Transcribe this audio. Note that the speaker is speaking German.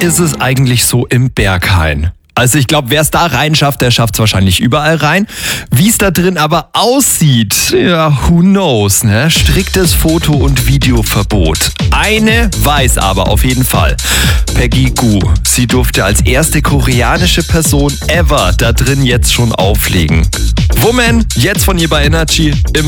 ist es eigentlich so im Berghain? Also ich glaube, wer es da rein schafft, der schafft es wahrscheinlich überall rein. Wie es da drin aber aussieht, ja, who knows, ne? Striktes Foto- und Videoverbot. Eine weiß aber auf jeden Fall. Peggy Gou. Sie durfte als erste koreanische Person ever da drin jetzt schon auflegen. Woman, jetzt von ihr bei Energy. Immer